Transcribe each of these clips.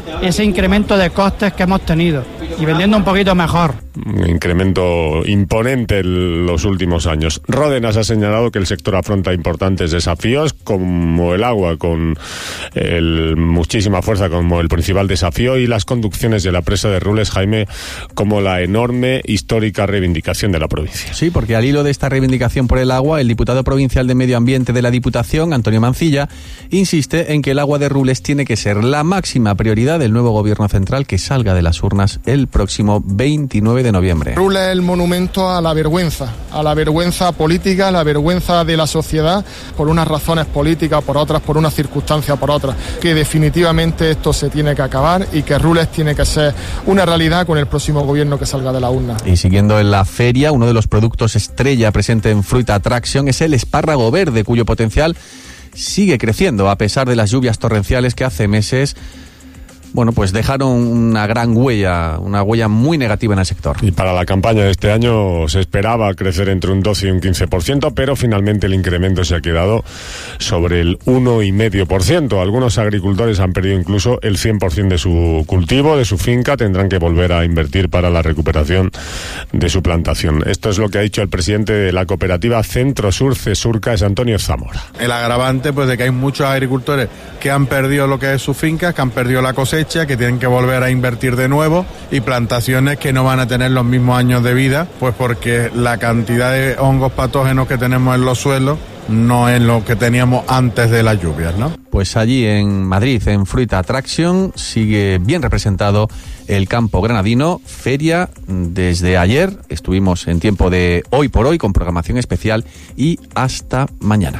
ese incremento de costes que hemos tenido y vendiendo un poquito mejor. Un incremento imponente en los últimos años. Ródenas ha señalado que el sector afronta importantes desafíos, como el agua, con muchísima fuerza como el principal desafío, y las conducciones de la presa de Rules, Jaime, como la enorme histórica reivindicación de la provincia. Sí, porque al hilo de esta reivindicación por el agua, el diputado provincial de Medio Ambiente de la Diputación, Antonio Mancilla, insiste en que el agua de Rules tiene que ser la máxima prioridad del nuevo gobierno central que salga de las urnas el próximo 29 de noviembre. Rules es el monumento a la vergüenza política, a la vergüenza de la sociedad, por unas razones políticas, por otras, por unas circunstancias, por otras, que definitivamente esto se tiene que acabar y que Rules tiene que ser una realidad con el próximo gobierno que salga de la urna. Y siguiendo en la feria, uno de los productos estrella presente en Fruit Attraction es el espárrago verde, cuyo potencial sigue creciendo a pesar de las lluvias torrenciales que hace meses pues dejaron una huella muy negativa en el sector. Y para la campaña de este año se esperaba crecer entre un 12 y un 15%, pero finalmente el incremento se ha quedado sobre el 1,5%. Algunos agricultores han perdido incluso el 100% de su cultivo, de su finca. Tendrán que volver a invertir para la recuperación de su plantación. Esto es lo que ha dicho el presidente de la cooperativa Centro Sur Cesurca, es Antonio Zamora. El agravante de que hay muchos agricultores que han perdido lo que es su finca, que han perdido la cosecha, que tienen que volver a invertir de nuevo, y plantaciones que no van a tener los mismos años de vida, porque la cantidad de hongos patógenos que tenemos en los suelos no es lo que teníamos antes de las lluvias, ¿no? Pues allí en Madrid, en Fruit Attraction, sigue bien representado el campo granadino. Feria desde ayer, estuvimos en tiempo de Hoy por Hoy con programación especial, y hasta mañana.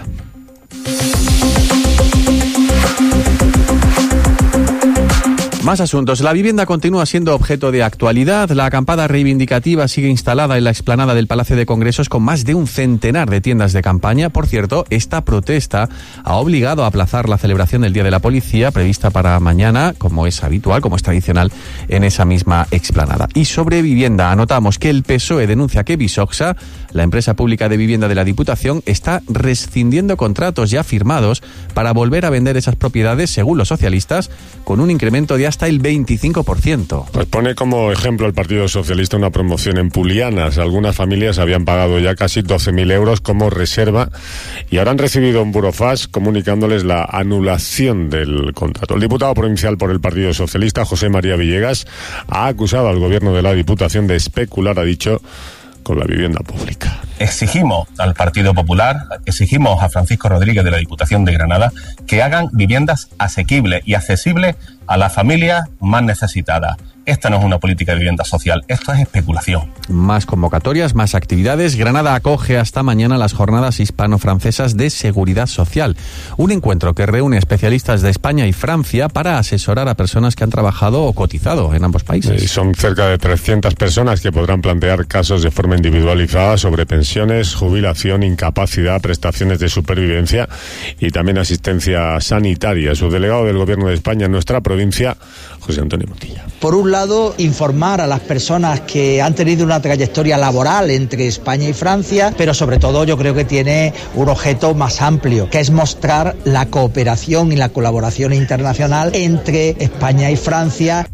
Más asuntos. La vivienda continúa siendo objeto de actualidad. La acampada reivindicativa sigue instalada en la explanada del Palacio de Congresos con más de un centenar de tiendas de campaña. Por cierto, esta protesta ha obligado a aplazar la celebración del Día de la Policía, prevista para mañana, como es habitual, como es tradicional, en esa misma explanada. Y sobre vivienda, anotamos que el PSOE denuncia que Visoxa, la empresa pública de vivienda de la Diputación, está rescindiendo contratos ya firmados para volver a vender esas propiedades, según los socialistas, con un incremento de hasta el 25%. Pues pone como ejemplo el Partido Socialista una promoción en Pulianas. Algunas familias habían pagado ya casi 12.000 euros como reserva y ahora han recibido un burofax comunicándoles la anulación del contrato. El diputado provincial por el Partido Socialista, José María Villegas, ha acusado al gobierno de la Diputación de especular, ha dicho, con la vivienda pública. Exigimos al Partido Popular, exigimos a Francisco Rodríguez de la Diputación de Granada que hagan viviendas asequibles y accesibles a las familias más necesitadas. Esta no es una política de vivienda social, esto es especulación. Más convocatorias, más actividades. Granada acoge hasta mañana las jornadas hispano-francesas de seguridad social. Un encuentro que reúne especialistas de España y Francia para asesorar a personas que han trabajado o cotizado en ambos países. Y son cerca de 300 personas que podrán plantear casos de forma individualizada sobre pensiones, jubilación, incapacidad, prestaciones de supervivencia y también asistencia sanitaria. Su delegado del Gobierno de España en nuestra provincia, José Antonio Montilla. Por un lado, informar a las personas que han tenido una trayectoria laboral entre España y Francia, pero sobre todo yo creo que tiene un objeto más amplio, que es mostrar la cooperación y la colaboración internacional entre España y Francia.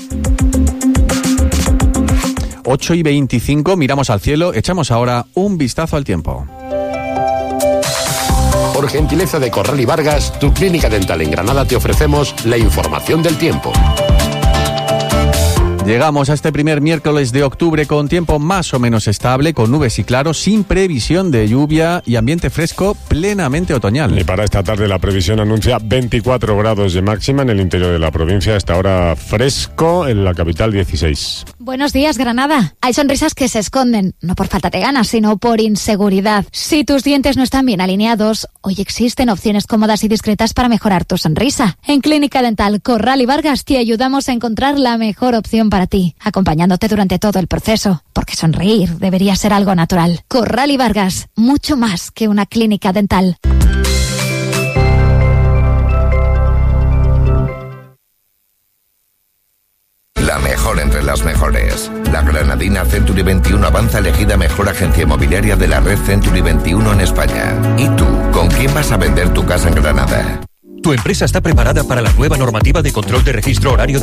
8:25, miramos al cielo, echamos ahora un vistazo al tiempo. Por gentileza de Corral y Vargas, tu clínica dental en Granada, te ofrecemos la información del tiempo. Llegamos a este primer miércoles de octubre con tiempo más o menos estable, con nubes y claros, sin previsión de lluvia y ambiente fresco plenamente otoñal. Y para esta tarde la previsión anuncia 24 grados de máxima en el interior de la provincia, hasta ahora fresco, en la capital 16. Buenos días, Granada. Hay sonrisas que se esconden, no por falta de ganas, sino por inseguridad. Si tus dientes no están bien alineados, hoy existen opciones cómodas y discretas para mejorar tu sonrisa. En Clínica Dental Corral y Vargas te ayudamos a encontrar la mejor opción para ti, acompañándote durante todo el proceso, porque sonreír debería ser algo natural. Corral y Vargas, mucho más que una clínica dental. La mejor entre las mejores. La granadina Century 21 avanza elegida mejor agencia inmobiliaria de la red Century 21 en España. ¿Y tú, con quién vas a vender tu casa en Granada? Tu empresa está preparada para la nueva normativa de control de registro horario